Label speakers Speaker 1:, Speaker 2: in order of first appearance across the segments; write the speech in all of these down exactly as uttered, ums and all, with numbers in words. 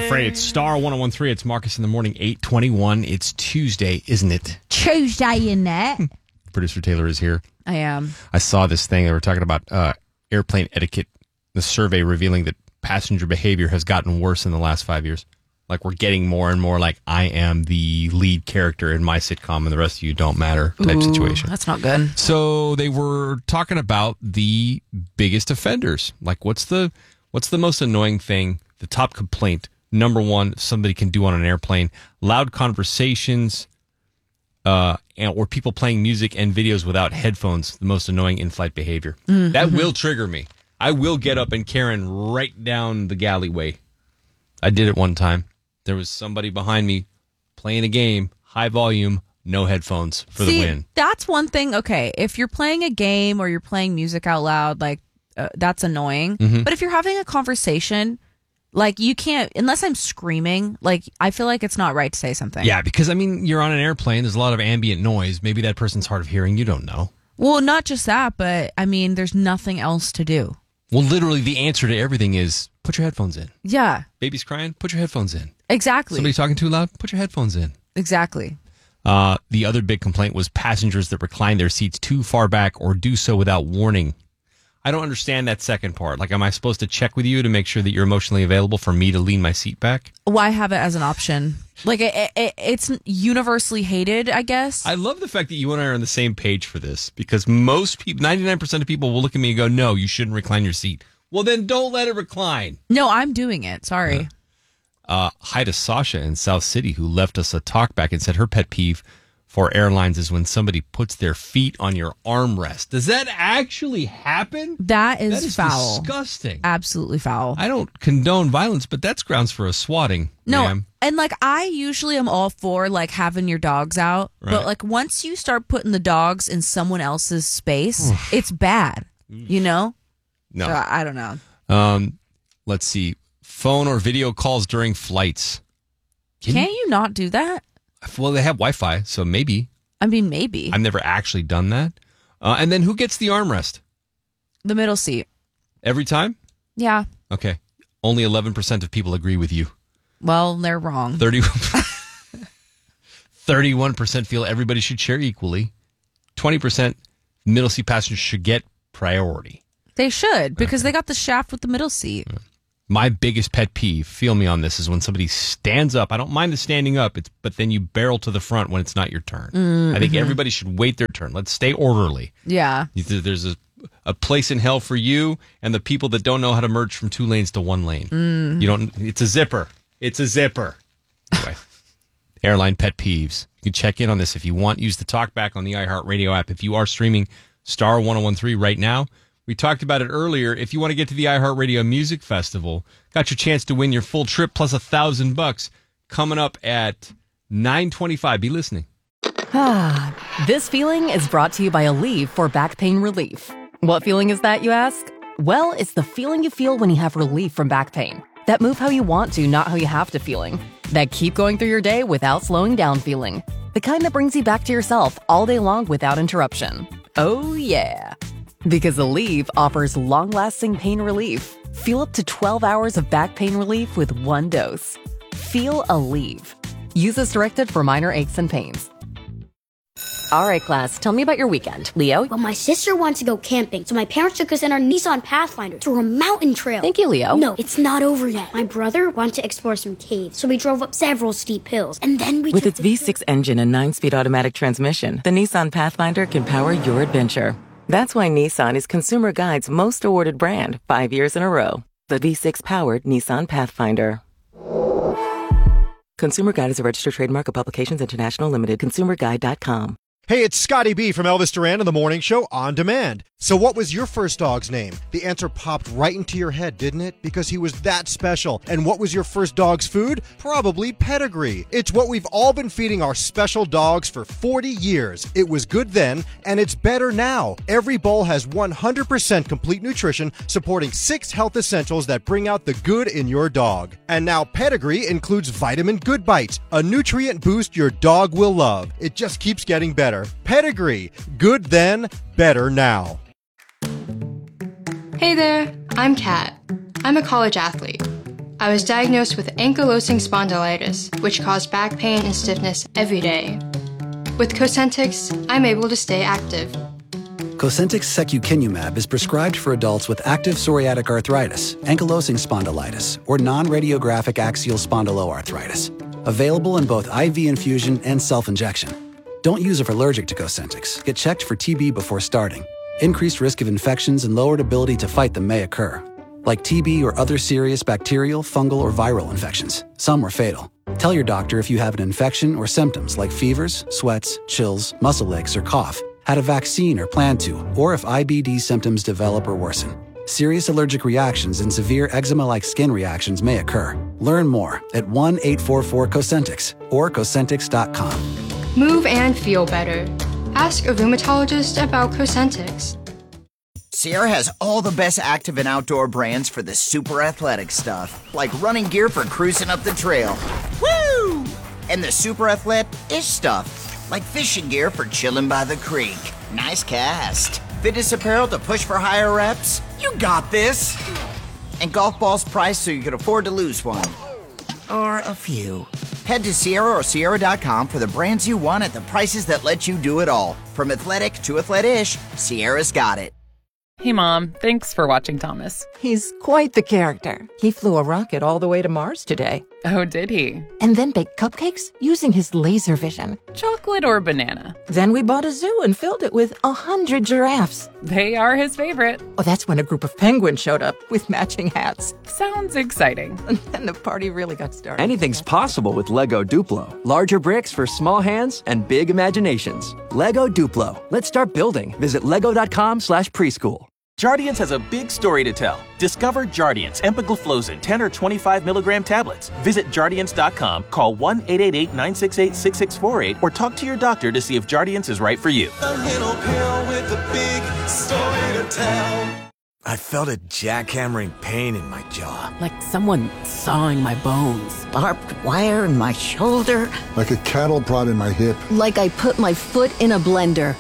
Speaker 1: afraid. It's Star one oh one three. It's Marcus in the Morning, eight twenty-one. It's Tuesday, isn't it?
Speaker 2: Tuesday in that.
Speaker 1: Producer Taylor is here.
Speaker 2: I am.
Speaker 1: I saw this thing. They were talking about uh, airplane etiquette. The survey revealing that passenger behavior has gotten worse in the last five years. Like, we're getting more and more like, I am the lead character in my sitcom and the rest of you don't matter type
Speaker 2: Ooh,
Speaker 1: situation.
Speaker 2: That's not good.
Speaker 1: So they were talking about the biggest offenders. Like, what's the what's the most annoying thing, the top complaint, number one, somebody can do on an airplane? Loud conversations, uh, and, or people playing music and videos without headphones, the most annoying in-flight behavior. Mm-hmm. That will trigger me. I will get up and Karen right down the galleyway. I did it one time. There was somebody behind me playing a game, high volume, no headphones for
Speaker 2: See,
Speaker 1: the win.
Speaker 2: That's one thing. Okay, if you're playing a game or you're playing music out loud, like uh, that's annoying. Mm-hmm. But if you're having a conversation, like you can't, unless I'm screaming, like I feel like it's not right to say something.
Speaker 1: Yeah, because I mean, you're on an airplane. There's a lot of ambient noise. Maybe that person's hard of hearing. You don't know.
Speaker 2: Well, not just that, but I mean, there's nothing else to do.
Speaker 1: Well, literally, the answer to everything is put your headphones in.
Speaker 2: Yeah.
Speaker 1: Baby's crying, put your headphones in.
Speaker 2: Exactly.
Speaker 1: Somebody talking too loud, put your headphones in.
Speaker 2: Exactly.
Speaker 1: Uh, the other big complaint was passengers that recline their seats too far back or do so without warning. I don't understand that second part. Like, am I supposed to check with you to make sure that you're emotionally available for me to lean my seat back?
Speaker 2: Why have it as an option? Like, it, it, it's universally hated, I guess.
Speaker 1: I love the fact that you and I are on the same page for this, because most people, ninety-nine percent of people will look at me and go, no, you shouldn't recline your seat. Well, then don't let it recline.
Speaker 2: No, I'm doing it. Sorry.
Speaker 1: Uh, uh, hi to Sasha in South City, who left us a talk back and said her pet peeve for airlines is when somebody puts their feet on your armrest. Does that actually happen?
Speaker 2: That is,
Speaker 1: that is
Speaker 2: foul.
Speaker 1: Disgusting.
Speaker 2: Absolutely foul.
Speaker 1: I don't condone violence, but that's grounds for a swatting.
Speaker 2: No,
Speaker 1: ma'am.
Speaker 2: And like I usually am all for like having your dogs out,
Speaker 1: right.
Speaker 2: But like once you start putting the dogs in someone else's space, it's bad. You know?
Speaker 1: No,
Speaker 2: so, I don't know.
Speaker 1: Um, let's see. Phone or video calls during flights.
Speaker 2: Can Can't you not do that?
Speaker 1: Well, they have Wi-Fi, so maybe.
Speaker 2: I mean, maybe.
Speaker 1: I've never actually done that. Uh, and then who gets the armrest?
Speaker 2: The middle seat.
Speaker 1: Every time?
Speaker 2: Yeah.
Speaker 1: Okay. Only eleven percent of people agree with you.
Speaker 2: Well, they're wrong.
Speaker 1: thirty-one percent feel everybody should share equally. twenty percent middle seat passengers should get priority.
Speaker 2: They should, because okay. They got the shaft with the middle seat.
Speaker 1: My biggest pet peeve, feel me on this, is when somebody stands up. I don't mind the standing up, it's, but then you barrel to the front when it's not your turn. Mm-hmm. I think everybody should wait their turn. Let's stay orderly.
Speaker 2: Yeah.
Speaker 1: There's a, a place in hell for you and the people that don't know how to merge from two lanes to one lane.
Speaker 2: Mm.
Speaker 1: You don't. It's a zipper. It's a zipper. Anyway, airline pet peeves. You can check in on this if you want. Use the TalkBack on the iHeartRadio app. If you are streaming Star one oh one three right now, we talked about it earlier. If you want to get to the iHeartRadio Music Festival, got your chance to win your full trip plus a thousand bucks coming up at nine twenty-five. Be listening.
Speaker 3: Ah, this feeling is brought to you by Aleve for back pain relief. What feeling is that, you ask? Well, it's the feeling you feel when you have relief from back pain. That move how you want to, not how you have to feeling. That keep going through your day without slowing down feeling. The kind that brings you back to yourself all day long without interruption. Oh, yeah. Because Aleve offers long-lasting pain relief. Feel up to twelve hours of back pain relief with one dose. Feel Aleve. Use as directed for minor aches and pains.
Speaker 4: All right, class, tell me about your weekend. Leo?
Speaker 5: Well, my sister wanted to go camping, so my parents took us in our Nissan Pathfinder through a mountain trail.
Speaker 4: Thank you, Leo.
Speaker 5: No, it's not over yet. My brother wanted to explore some caves, so we drove up several steep hills, and then we
Speaker 6: With
Speaker 5: took
Speaker 6: its V six engine and nine-speed automatic transmission, the Nissan Pathfinder can power your adventure. That's why Nissan is Consumer Guide's most awarded brand five years in a row. The V six-powered Nissan Pathfinder. Consumer Guide is a registered trademark of Publications International Limited. consumer guide dot com.
Speaker 7: Hey, it's Scotty B from Elvis Duran in the Morning Show On Demand. So what was your first dog's name? The answer popped right into your head, didn't it? Because he was that special. And what was your first dog's food? Probably Pedigree. It's what we've all been feeding our special dogs for forty years. It was good then, and it's better now. Every bowl has one hundred percent complete nutrition, supporting six health essentials that bring out the good in your dog. And now Pedigree includes Vitamin Good Bites, a nutrient boost your dog will love. It just keeps getting better. Pedigree. Good then, better now.
Speaker 8: Hey there, I'm Kat. I'm a college athlete. I was diagnosed with ankylosing spondylitis, which caused back pain and stiffness every day. With Cosentyx, I'm able to stay active.
Speaker 9: Cosentyx secukinumab is prescribed for adults with active psoriatic arthritis, ankylosing spondylitis, or non-radiographic axial spondyloarthritis. Available in both I V infusion and self-injection. Don't use if allergic to Cosentyx. Get checked for T B before starting. Increased risk of infections and lowered ability to fight them may occur, like T B or other serious bacterial, fungal, or viral infections. Some are fatal. Tell your doctor if you have an infection or symptoms like fevers, sweats, chills, muscle aches, or cough, had a vaccine or plan to, or if I B D symptoms develop or worsen. Serious allergic reactions and severe eczema-like skin reactions may occur. Learn more at one eight four four Cosentyx or Cosentyx dot com.
Speaker 8: Move and feel better. Ask a rheumatologist about Cosentyx.
Speaker 10: Sierra has all the best active and outdoor brands for the super athletic stuff, like running gear for cruising up the trail. Woo! And the super athletic-ish stuff, like fishing gear for chilling by the creek. Nice cast. Fitness apparel to push for higher reps. You got this. And golf balls priced so you can afford to lose one. Or a few. Head to Sierra or Sierra dot com for the brands you want at the prices that let you do it all. From athletic to athletic-ish, Sierra's got it.
Speaker 11: Hey, Mom. Thanks for watching Thomas.
Speaker 6: He's quite the character. He flew a rocket all the way to Mars today.
Speaker 11: Oh, did he?
Speaker 6: And then baked cupcakes using his laser vision.
Speaker 11: Chocolate or banana?
Speaker 6: Then we bought a zoo and filled it with a hundred giraffes.
Speaker 11: They are his favorite.
Speaker 6: Oh, that's when a group of penguins showed up with matching hats.
Speaker 11: Sounds exciting.
Speaker 6: And then the party really got started.
Speaker 12: Anything's possible with Lego Duplo. Larger bricks for small hands and big imaginations. Lego Duplo. Let's start building. Visit lego.com slash preschool.
Speaker 13: Jardiance has a big story to tell. Discover Jardiance empagliflozin ten or twenty-five milligram tablets. Visit Jardiance dot com, call one eight eight eight, nine six eight, six six four eight, or talk to your doctor to see if Jardiance is right for you.
Speaker 14: A little pill with a big story to tell.
Speaker 15: I felt a jackhammering pain in my jaw.
Speaker 16: Like someone sawing my bones.
Speaker 17: Barbed wire in my shoulder.
Speaker 18: Like a cattle prod in my hip.
Speaker 17: Like I put my foot in a blender.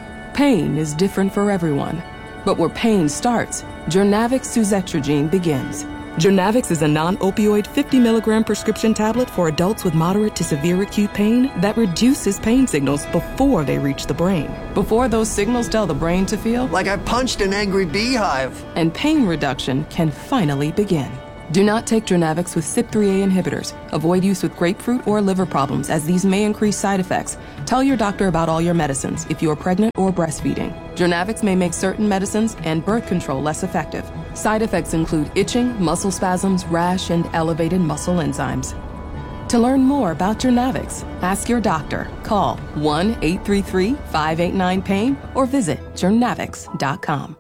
Speaker 19: Pain is different for everyone. But where pain starts, Jurnavix suzetrigine begins. Jurnavix is a non-opioid fifty milligram prescription tablet for adults with moderate to severe acute pain that reduces pain signals before they reach the brain. Before those signals tell the brain to feel
Speaker 15: like I punched an angry beehive.
Speaker 19: And pain reduction can finally begin. Do not take Jurnavix with C Y P three A inhibitors. Avoid use with grapefruit or liver problems, as these may increase side effects. Tell your doctor about all your medicines if you are pregnant or breastfeeding. Jurnavix may make certain medicines and birth control less effective. Side effects include itching, muscle spasms, rash, and elevated muscle enzymes. To learn more about Jurnavix, ask your doctor. Call one eight three three, five eight nine, pain or visit Jurnavix dot com.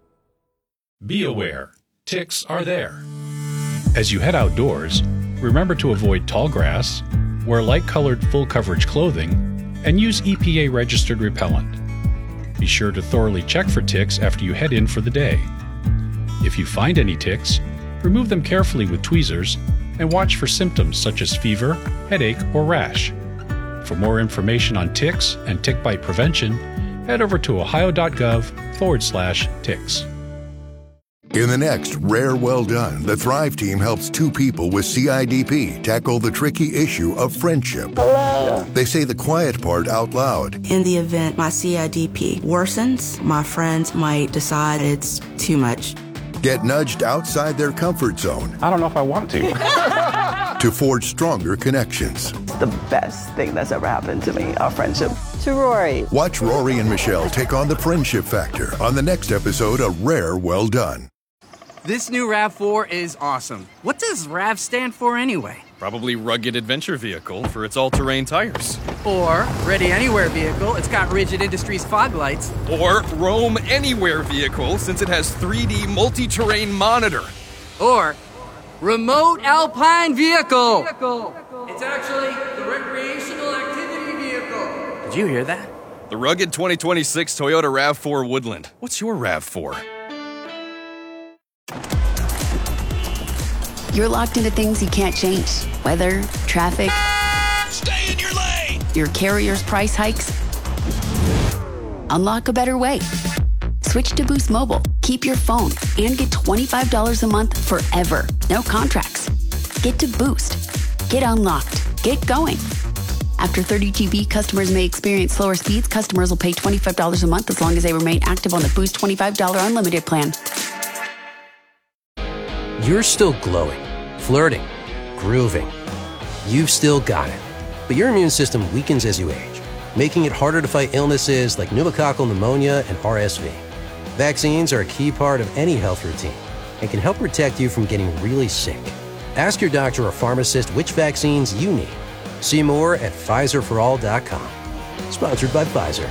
Speaker 20: Be aware, ticks are there. As you head outdoors, remember to avoid tall grass, wear light-colored full-coverage clothing, and use E P A-registered repellent. Be sure to thoroughly check for ticks after you head in for the day. If you find any ticks, remove them carefully with tweezers and watch for symptoms such as fever, headache, or rash. For more information on ticks and tick bite prevention, head over to ohio.gov forward slash ticks.
Speaker 21: In the next Rare Well Done, the Thrive team helps two people with C I D P tackle the tricky issue of friendship.
Speaker 22: Hello.
Speaker 21: They say the quiet part out loud.
Speaker 22: In the event my C I D P worsens, my friends might decide it's too much.
Speaker 21: Get nudged outside their comfort zone.
Speaker 23: I don't know if I want to.
Speaker 21: To forge stronger connections.
Speaker 22: It's the best thing that's ever happened to me, our friendship. To Rory.
Speaker 21: Watch Rory and Michelle take on the friendship factor on the next episode of Rare Well Done.
Speaker 24: This new RAV four is awesome. What does RAV stand for anyway?
Speaker 25: Probably Rugged Adventure Vehicle for its all-terrain tires.
Speaker 24: Or Ready Anywhere Vehicle, it's got Rigid Industries fog lights.
Speaker 25: Or Roam Anywhere Vehicle, since it has three D multi-terrain monitor.
Speaker 24: Or Remote Alpine Vehicle. It's actually the Recreational Activity Vehicle. Did you hear that?
Speaker 25: The rugged twenty twenty-six Toyota RAV four Woodland. What's your RAV four?
Speaker 26: You're locked into things you can't change. Weather, traffic.
Speaker 14: Stay in your lane!
Speaker 26: Your carrier's price hikes. Unlock a better way. Switch to Boost Mobile. Keep your phone and get twenty-five dollars a month forever. No contracts. Get to Boost. Get unlocked. Get going. After thirty G B, customers may experience slower speeds. Customers will pay twenty-five dollars a month as long as they remain active on the Boost twenty-five dollars unlimited plan.
Speaker 1: You're still glowing, flirting, grooving. You've still got it. But your immune system weakens as you age, making it harder to fight illnesses like pneumococcal pneumonia and R S V. Vaccines are a key part of any health routine and can help protect you from getting really sick. Ask your doctor or pharmacist which vaccines you need. See more at Pfizer for all dot com. Sponsored by Pfizer.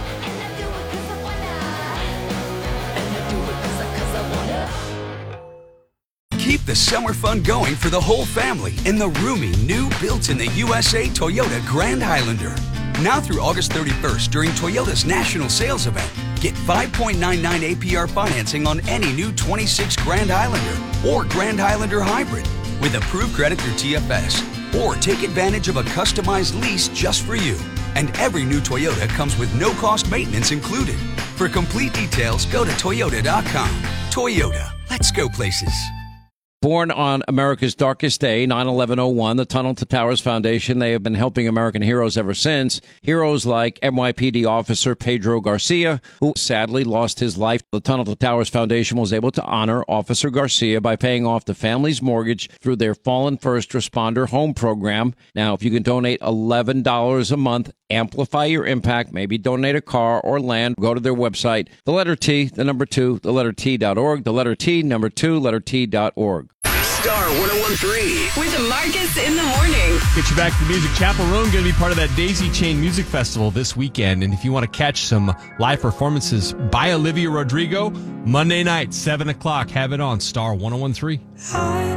Speaker 2: Keep the summer fun going for the whole family in the roomy, new built in the U S A Toyota Grand Highlander. Now through August thirty-first during Toyota's national sales event, get five point nine nine A P R financing on any new twenty-six Grand Highlander or Grand Highlander Hybrid with approved credit through T F S. Or take advantage of a customized lease just for you. And every new Toyota comes with no-cost maintenance included. For complete details, go to Toyota dot com. Toyota, let's go places.
Speaker 3: Born on America's darkest day, nine eleven oh one, the Tunnel to Towers Foundation, they have been helping American heroes ever since. Heroes like N Y P D officer Pedro Garcia, who sadly lost his life. The Tunnel to Towers Foundation was able to honor Officer Garcia by paying off the family's mortgage through their Fallen First Responder Home Program. Now, if you can donate eleven dollars a month, amplify your impact, maybe donate a car or land, go to their website, the letter T, the number two, the letter T dot org, the letter T, number two, letter T dot org.
Speaker 4: Star one oh one three.
Speaker 5: With Marcus in the morning.
Speaker 7: Get you back to the music. Chapel Roan going to be part of that Daisy Chain Music Festival this weekend. And if you want to catch some live performances by Olivia Rodrigo, Monday night, seven o'clock, have it on Star one oh one three.